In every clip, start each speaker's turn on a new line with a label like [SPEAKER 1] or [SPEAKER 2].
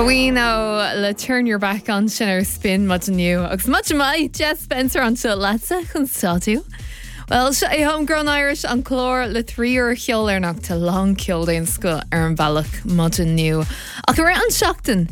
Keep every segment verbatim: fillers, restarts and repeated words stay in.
[SPEAKER 1] Fawino, le turn your back on sin ar spin much new. Agus much mai Jess Spencer an til latsa chun statu. Well, se é homegrown Irish an chlór le tríor cheol ar nach te long ceol daon sco ar an bhealach much new. Ach ar an seachtain,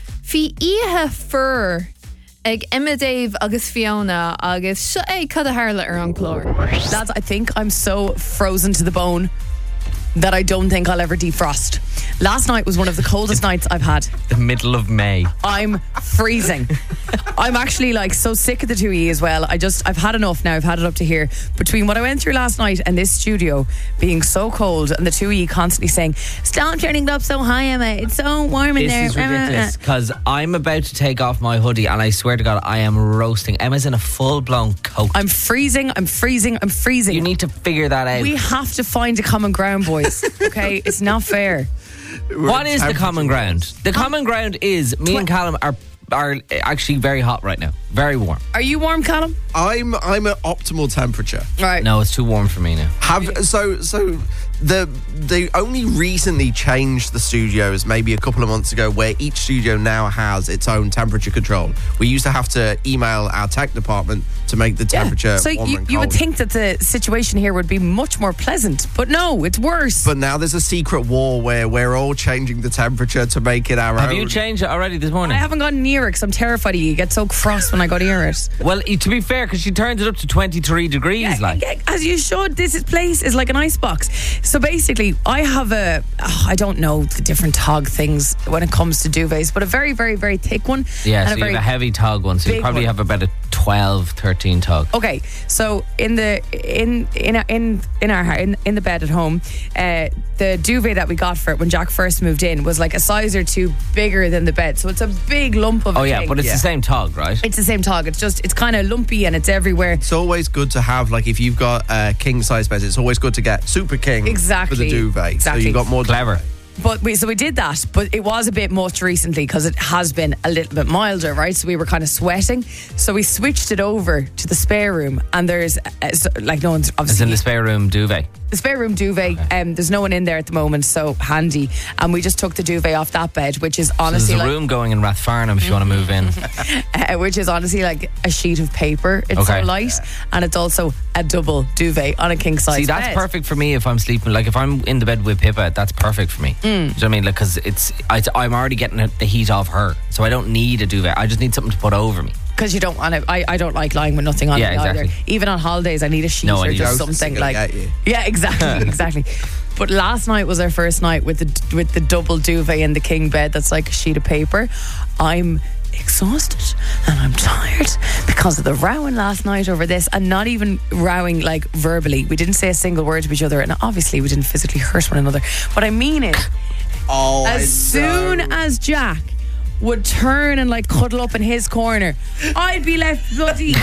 [SPEAKER 1] fi ihe fur ag Emma Dave agus Fiona agus se é cad a harla ar an chlór.
[SPEAKER 2] Lads, I think I'm so frozen to the bone that I don't think I'll ever defrost. Last night was one of the coldest nights I've had.
[SPEAKER 3] The middle of May.
[SPEAKER 2] I'm freezing. I'm actually like so sick of the two E as well. I just, I've had enough now. I've had it up to here. Between what I went through last night and this studio being so cold and the two E constantly saying, stop turning it up so high, Emma. It's so warm in
[SPEAKER 3] This
[SPEAKER 2] there.
[SPEAKER 3] is ridiculous because I'm about to take off my hoodie and I swear to God I am roasting. Emma's in a full-blown coat.
[SPEAKER 2] I'm freezing. I'm freezing. I'm freezing.
[SPEAKER 3] You need to figure that out.
[SPEAKER 2] We have to find a common ground, boys. Okay? It's not fair.
[SPEAKER 3] What is the common ground? The common ground is me and Callum are are actually very hot right now. Very warm.
[SPEAKER 2] Are you warm, Callum?
[SPEAKER 4] I'm I'm at optimal temperature.
[SPEAKER 2] Right.
[SPEAKER 3] No, it's too warm for me now.
[SPEAKER 4] Have so so the they only recently changed the studios maybe a couple of months ago where each studio now has its own temperature control. We used to have to email our tech department to make the temperature
[SPEAKER 2] Yeah. So
[SPEAKER 4] warmer
[SPEAKER 2] you,
[SPEAKER 4] and
[SPEAKER 2] you would
[SPEAKER 4] colder.
[SPEAKER 2] think that the situation here would be much more pleasant, but no, it's worse.
[SPEAKER 4] But now there's a secret war where we're all changing the temperature to make it our
[SPEAKER 3] Have
[SPEAKER 4] own.
[SPEAKER 3] you changed it already this morning?
[SPEAKER 2] I haven't gone near it because I'm terrified of you. You get so cross when I go near it.
[SPEAKER 3] Well, to be fair, because she turned it up to twenty-three degrees,
[SPEAKER 2] Yeah,
[SPEAKER 3] like.
[SPEAKER 2] yeah, as you should. This is, place is like an ice box. So basically, I have a, oh, I don't know the different tog things when it comes to duvets, but a very, very, very thick one.
[SPEAKER 3] Yeah,
[SPEAKER 2] and
[SPEAKER 3] so
[SPEAKER 2] a
[SPEAKER 3] you
[SPEAKER 2] very
[SPEAKER 3] have a heavy tog one, so you
[SPEAKER 2] big
[SPEAKER 3] probably
[SPEAKER 2] one.
[SPEAKER 3] have about a twelve, thirteen tog.
[SPEAKER 2] Okay, so in the in in our- in in our in, in the bed at home, uh, the duvet that we got for it when Jack first moved in was like a size or two bigger than the bed, so it's a big lump of.
[SPEAKER 3] Oh
[SPEAKER 2] a
[SPEAKER 3] yeah,
[SPEAKER 2] thing.
[SPEAKER 3] but it's
[SPEAKER 4] Yeah.
[SPEAKER 3] the same tog, right?
[SPEAKER 2] It's the same tog. It's just it's kind of lumpy and it's everywhere.
[SPEAKER 4] It's always good to have, like, if you've got a king size bed, it's always good to get super king
[SPEAKER 2] Exactly.
[SPEAKER 4] for the duvet.
[SPEAKER 2] Exactly.
[SPEAKER 4] So you got more
[SPEAKER 3] Clever.
[SPEAKER 2] But we so we did that, but it was a bit much recently because it has been a little bit milder, right? So we were kind of sweating. So we switched it over to the spare room, and there's uh, so, like no one's
[SPEAKER 3] It's
[SPEAKER 2] obviously
[SPEAKER 3] in the spare room duvet.
[SPEAKER 2] the spare room duvet. Um, there's no one in there at the moment, so handy. And we just took the duvet off that bed, which is
[SPEAKER 3] There's
[SPEAKER 2] honestly
[SPEAKER 3] a
[SPEAKER 2] like,
[SPEAKER 3] room going in Rathfarnham if you want to move in.
[SPEAKER 2] uh, which is honestly like a sheet of paper. It's
[SPEAKER 3] Okay.
[SPEAKER 2] so light, and it's also a double duvet on a king size.
[SPEAKER 3] See, that's
[SPEAKER 2] bed.
[SPEAKER 3] perfect for me if I'm sleeping. Like if I'm in the bed with Pippa, that's perfect for me.
[SPEAKER 2] Mm.
[SPEAKER 3] Do you know what I mean? Like because it's I, I'm already getting the heat off her, so I don't need a duvet. I just need something to put over me.
[SPEAKER 2] Because you don't want to. I, I don't like lying with nothing on
[SPEAKER 3] Yeah,
[SPEAKER 2] me
[SPEAKER 3] exactly.
[SPEAKER 2] either. Even on holidays, I need a sheet
[SPEAKER 3] No, I
[SPEAKER 2] or
[SPEAKER 3] need
[SPEAKER 2] just
[SPEAKER 4] a-
[SPEAKER 2] something
[SPEAKER 4] Ghosts are
[SPEAKER 2] like.
[SPEAKER 4] gonna get you.
[SPEAKER 2] Yeah, exactly, exactly. But last night was our first night with the with the double duvet in the king bed. That's like a sheet of paper. I'm exhausted and I'm tired because of the rowing last night over this, and not even rowing like verbally. We didn't say a single word to each other, and obviously we didn't physically hurt one another. What I mean is,
[SPEAKER 4] Oh, I
[SPEAKER 2] as soon
[SPEAKER 4] know.
[SPEAKER 2] as Jack would turn and like cuddle up in his corner, I'd be left bloody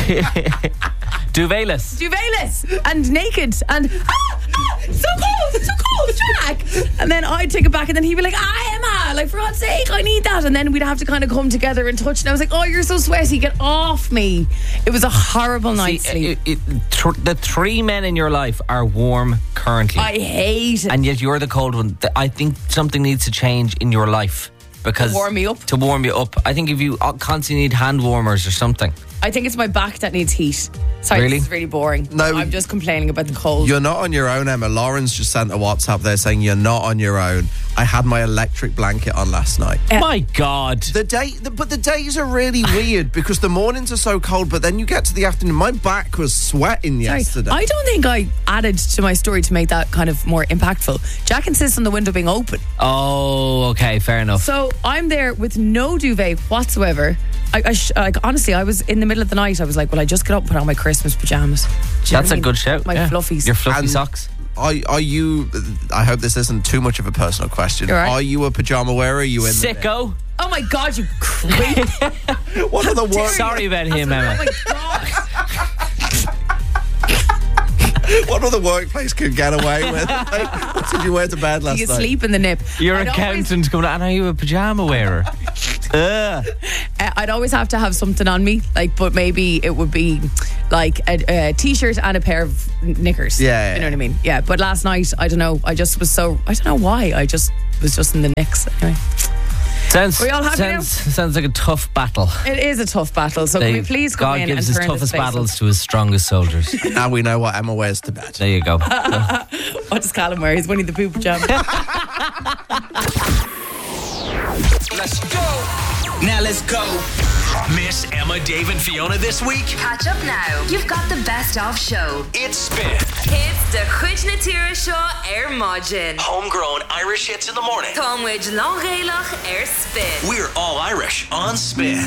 [SPEAKER 3] Duvetless.
[SPEAKER 2] duvetless and naked and ah, ah, so cold, so cold, Jack. And then I'd take it back, and then he'd be like, ah, Emma, like for God's sake, I need that. And then we'd have to kind of come together and touch. And I was like, oh, you're so sweaty, get off me. It was a horrible night's
[SPEAKER 3] See,
[SPEAKER 2] sleep.
[SPEAKER 3] it, it, th- the three men in your life are warm currently,
[SPEAKER 2] I hate it.
[SPEAKER 3] and yet you're the cold one. Th- I think something needs to change in your life because
[SPEAKER 2] To warm me up?
[SPEAKER 3] To warm you up. I think if you uh, constantly need hand warmers or something.
[SPEAKER 2] I think it's my back that needs heat. Sorry,
[SPEAKER 3] Really?
[SPEAKER 2] this is really boring.
[SPEAKER 4] No,
[SPEAKER 2] I'm just complaining about the cold.
[SPEAKER 4] You're not on your own, Emma. Lauren's just sent a WhatsApp there saying you're not on your own. I had my electric blanket on last night.
[SPEAKER 2] Yeah.
[SPEAKER 3] My God.
[SPEAKER 4] The day, the, but the days are really weird because the mornings are so cold, but then you get to the afternoon. My back was sweating
[SPEAKER 2] Sorry,
[SPEAKER 4] yesterday.
[SPEAKER 2] I don't think I added to my story to make that kind of more impactful. Jack insists on the window being open.
[SPEAKER 3] Oh, okay, fair enough.
[SPEAKER 2] So I'm there with no duvet whatsoever. I, I sh- like honestly, I was in the middle of the night. I was like, "Well, I just get up and put on my Christmas pajamas." Do you know
[SPEAKER 3] That's
[SPEAKER 2] what I
[SPEAKER 3] a
[SPEAKER 2] mean?
[SPEAKER 3] good shout.
[SPEAKER 2] My
[SPEAKER 3] yeah.
[SPEAKER 2] fluffies.
[SPEAKER 3] Your fluffy
[SPEAKER 4] And-
[SPEAKER 3] socks.
[SPEAKER 4] Are, are you? I hope this isn't too much of a personal question.
[SPEAKER 2] You're right.
[SPEAKER 4] Are you a pajama wearer? Are you in
[SPEAKER 3] Sicko.
[SPEAKER 2] Oh my God, you creep!
[SPEAKER 4] The, what are the worst?
[SPEAKER 3] Sorry about him,
[SPEAKER 2] Oh
[SPEAKER 3] Emma.
[SPEAKER 2] my God!
[SPEAKER 4] What other workplace could get away with? Like, what did you wear to bed last
[SPEAKER 2] You
[SPEAKER 4] night?
[SPEAKER 2] sleep in the nip.
[SPEAKER 3] Your
[SPEAKER 2] I'd
[SPEAKER 3] accountant's coming out, and are you a pajama wearer? Ugh.
[SPEAKER 2] Always, uh, I'd always have to have something on me, like, but maybe it would be like a, a t-shirt and a pair of knickers.
[SPEAKER 4] Yeah, yeah,
[SPEAKER 2] you know what I mean. Yeah, but last night, I don't know. I just was so I don't know why. I just was just in the nicks anyway.
[SPEAKER 3] Sounds,
[SPEAKER 2] Are we all happy
[SPEAKER 3] sounds, sounds like a tough battle.
[SPEAKER 2] It is a tough battle, so can we please come
[SPEAKER 3] God
[SPEAKER 2] in
[SPEAKER 3] gives
[SPEAKER 2] and
[SPEAKER 3] his
[SPEAKER 2] turn
[SPEAKER 3] toughest
[SPEAKER 2] this face
[SPEAKER 3] battles to his strongest soldiers.
[SPEAKER 4] Now we know what Emma wears to bed.
[SPEAKER 3] There you go.
[SPEAKER 2] up? What does Callum wear? He's Winnie the Pooh pajama.
[SPEAKER 5] Let's go. Now let's go. Miss Emma, Dave, and Fiona this week?
[SPEAKER 6] Catch up now. You've got the best of show.
[SPEAKER 5] It's Spin.
[SPEAKER 6] It's the Chuid na Tíre Show Air Margin.
[SPEAKER 5] Homegrown Irish hits in the morning.
[SPEAKER 6] Tom Wage Long Gaelach Air Spin.
[SPEAKER 5] We're all Irish on Spin.